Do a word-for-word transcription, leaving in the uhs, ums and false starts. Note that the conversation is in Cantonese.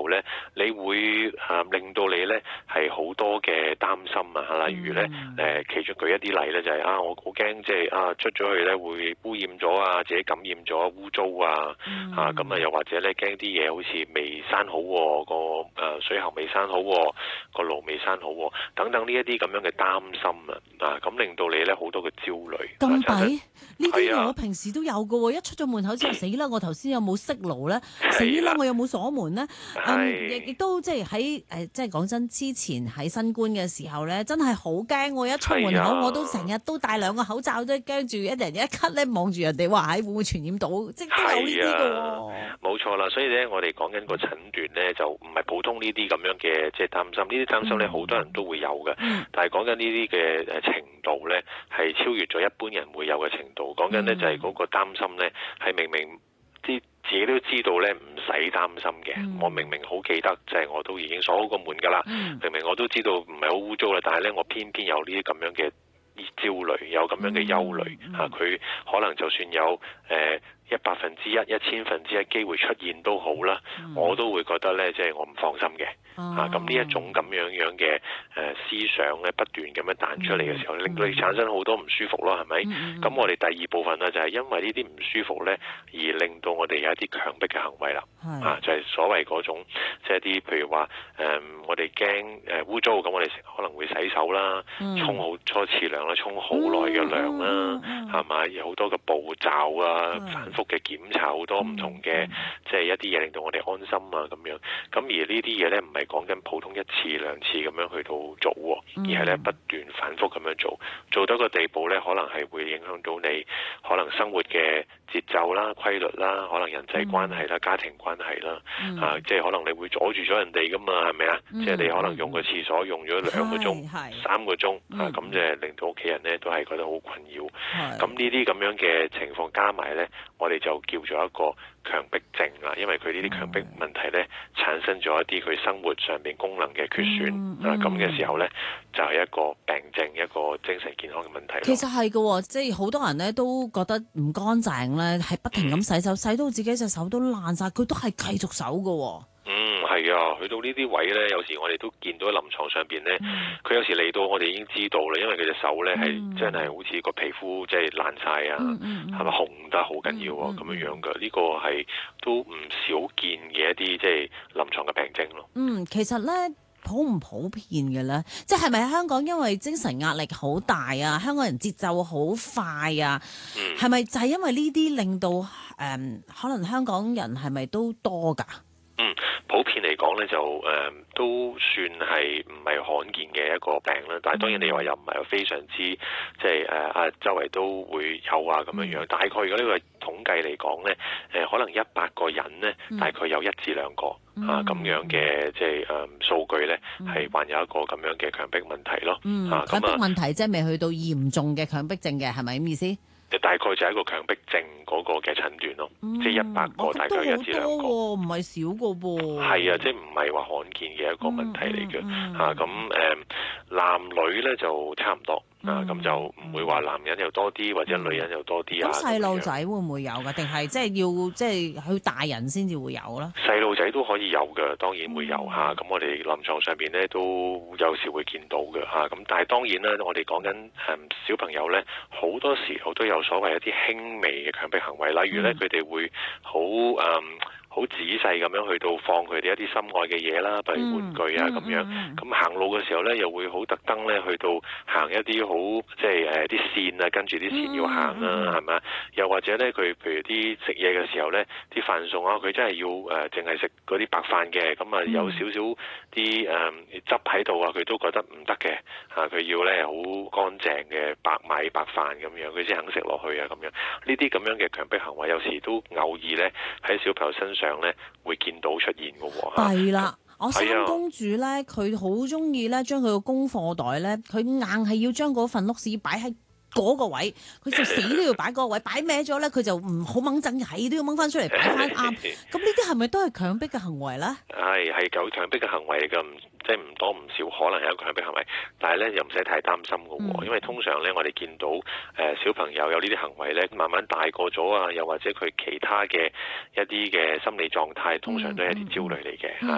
咧，你會啊令到你咧係好多嘅擔心啊，例如咧誒、呃，其中舉一啲例咧就係、是、啊，我好驚即係啊出咗去咧會污染咗啊，自己感染咗污糟啊，嗯、啊咁啊又或者咧驚啲嘢好似未生好、啊，個誒、呃、水喉未生好、啊，個爐未生好、啊，等等呢一啲咁樣嘅擔心啊，啊咁令到你咧好多嘅焦慮。 咁抵呢啲啊、 我平時都有㗎喎，一出咗門口之後死啦！我頭先有冇熄爐咧？死啦！我有冇鎖門咧？亦亦、嗯、都即係喺誒，即係講真，之前喺新冠嘅時候咧，真係好驚喎！一出門口、啊、我都成日都戴兩個口罩，都驚住一人一咳咧，望住人哋話喺會唔會傳染到，即係都有呢啲㗎喎。 冇錯啦，所以咧我哋講緊個診斷咧，就唔係普通呢啲咁樣嘅即係擔心，呢啲擔心咧好多人都會有嘅，嗯、但係講緊呢啲嘅誒程度咧係超越咗一般人會有嘅程度。講緊咧就係嗰個擔心咧係明明啲自己都知道咧唔使擔心嘅，嗯、我明明好記得就係、是、我都已經鎖好個門㗎啦，嗯、明明我都知道唔係好污糟啦，但係咧我偏偏有呢啲咁樣嘅焦慮，有咁樣嘅憂慮嚇，佢、嗯啊、可能就算有誒。呃一百分之一、一千分之一機會出現都好啦，嗯、我都會覺得咧，即係我唔放心嘅。哦、啊，咁呢一種咁樣樣嘅誒、呃、思想咧，不斷咁樣彈出嚟嘅時候，嗯、令到你產生好多唔舒服咯，係咪？咁、嗯、我哋第二部分咧，就係、是、因為呢啲唔舒服咧，而令到我哋有一啲強迫嘅行為啦。是啊，就係、是、所謂嗰種，即係一啲譬如話誒、呃，我哋驚誒污糟，咁、呃、我哋可能會洗手啦，嗯、沖好初次涼啦，沖好耐嘅涼啦，係咪、嗯？有好多嘅步驟啊，反覆嘅檢查，好多唔同嘅，嗯、即係一啲嘢令到我哋安心啊咁樣。咁而呢啲嘢咧，唔係講緊普通一次兩次咁樣去到做，而係咧不斷反覆咁樣做，做到個地步咧，可能係會影響到你可能生活嘅節奏啦、規律啦，可能人際關係啦、嗯、家庭關係啦，嗯、啊，即係可能你會阻住咗人哋噶嘛，係咪啊？嗯、即係你可能用個廁所用咗兩個鐘、三個鐘，嗯、啊，咁即係令到屋企人咧都係覺得好困擾。咁呢啲咁樣嘅情況加埋咧，我哋就叫做一個強迫症啊，因為佢呢啲強迫問題咧產生咗一啲佢生活上邊功能嘅缺損、嗯嗯、啊，咁嘅時候咧就係、是、一個病症，一個精神健康嘅問題。 其實係嘅，即係好多人咧都覺得唔乾淨咧，係不停咁洗手，嗯、洗到自己隻手都爛晒，佢都係繼續手嘅。 嗯，係啊，去到呢啲位咧，有時我哋都見到臨床上邊咧，佢、嗯、有時嚟到我哋已經知道啦，因為佢隻手咧係、嗯、真係好似個皮膚即係爛晒啊，係咪、嗯嗯、紅得好緊要啊咁、嗯、樣樣嘅？呢、這個係都唔少見嘅一啲即係臨床嘅病症咯。 嗯，其實咧普唔普遍嘅咧，即係咪香港因為精神壓力好大啊，香港人節奏好快啊，係咪、嗯、就係因為呢啲令到誒、嗯、可能香港人係咪都多㗎？ 嗯，普遍嚟講咧就誒、呃、都算係唔係罕見嘅一個病啦，但係當然你話又唔係非常之即係誒啊周圍都會有啊咁樣樣，嗯、大概如果呢個統計嚟講咧，誒、呃、可能一百個人咧，大概有一至兩個、嗯、啊咁樣嘅即係誒數據咧，係、嗯、患有一個咁樣嘅強迫問題咯。 嗯， 啊、 強迫問題即係未去到嚴重嘅強迫症嘅，係咪咁意思？ 大概就係一個強迫症嗰個嘅診斷咯，嗯、即係一百個大概有一至兩個， 唔係少個噃。 係啊，即係唔係話罕見嘅一個問題嚟嘅。 嗯嗯、 啊，咁誒、呃、男女咧就差唔多。啊，咁就唔會話男人又多啲，或者女人又多啲啊。咁細路仔會唔會有噶？定係即係要即係去大人先至會有啦？細路仔都可以有嘅，當然會有嚇。咁、嗯啊、我哋臨床上邊咧都有時會見到嘅嚇。咁、啊、但係當然啦，我哋講緊誒小朋友咧，好多時候都有所謂一啲輕微嘅強迫行為，例如咧佢哋會好誒。嗯好仔細咁樣去到放佢哋一啲心愛嘅嘢啦，譬如玩具啊咁、嗯、樣。咁、嗯、行路嘅時候咧，又會好特登咧去到行一啲好即係誒啲線啊，跟住啲線要行啦，係咪、嗯？又或者咧，佢譬如啲食嘢嘅時候咧，啲飯餸啊，佢真係要誒淨係食嗰啲白飯嘅，咁啊有少少啲誒汁喺度啊，佢都覺得唔得嘅嚇，佢要咧好乾淨嘅白米白飯咁樣，佢先肯食落去啊咁樣。呢啲咁樣嘅強迫行為，有時都偶爾咧喺小朋友身上上咧會見到出現嘅喎。 係啦，我三公主咧，佢好中意咧將佢個功課袋咧，佢硬係要將嗰份碌屎擺喺嗰個位，佢就死都要擺嗰個位，擺歪咗咧，佢就唔好掹震，係都要掹翻出嚟擺翻啱。咁呢啲係咪都係強迫嘅行為咧？ 係係有強迫嘅行為嘅，即係唔多唔少，可能係一個強迫行為，但係咧又唔使太擔心嘅喎，嗯、因為通常咧我哋見到誒、呃、小朋友有呢啲行為咧，慢慢大個咗啊，又或者佢其他嘅一啲嘅心理狀態，通常都係一啲焦慮嚟嘅嚇。